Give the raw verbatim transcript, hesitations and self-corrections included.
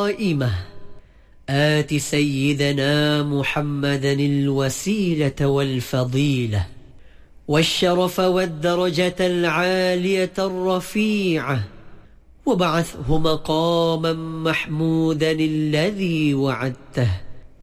قائمة آت سيدنا محمدا الوسيلة والفضيلة والشرف والدرجة العالية الرفيعة وبعثه مقاما محمودا الذي وعدته